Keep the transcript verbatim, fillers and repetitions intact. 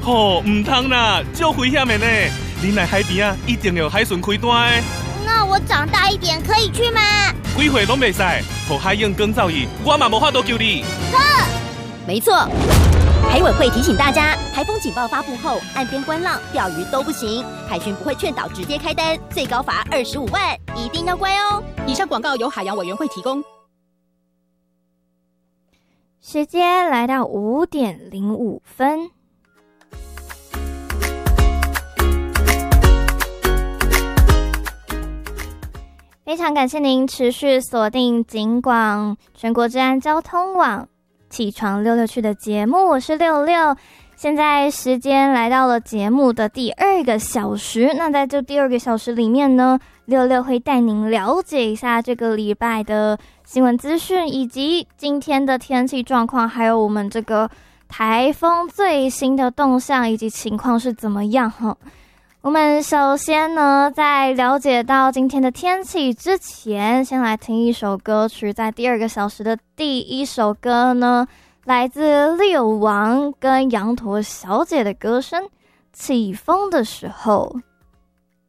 吼，唔通啦，就危险的呢。恁来海边啊，一定要海巡开单的。 那我长大一点可以去吗？ 几岁拢袂使，互海燕更造诣，我嘛无法度救你。 呵， 没错。海委会提醒大家，台风警报发布后，岸边观浪、钓鱼都不行。海巡不会劝导直接开单，最高罚二十五万，一定要乖哦。 以上广告由海洋委员会提供。 时间来到五点零五分。非常感谢您持续锁定警广全国治安交通网起床六六去的节目，我是六六。现在时间来到了节目的第二个小时，那在这第二个小时里面呢，六六会带您了解一下这个礼拜的新闻资讯，以及今天的天气状况，还有我们这个台风最新的动向以及情况是怎么样哈。我们首先呢，在了解到今天的天气之前，先来听一首歌曲。在第二个小时的第一首歌呢，来自六王跟羊驼小姐的歌声《起风的时候》。